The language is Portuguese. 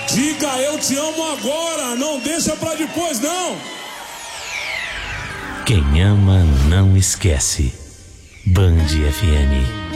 Diga eu te amo agora, não deixa pra depois, não. Quem ama não esquece. Band FM.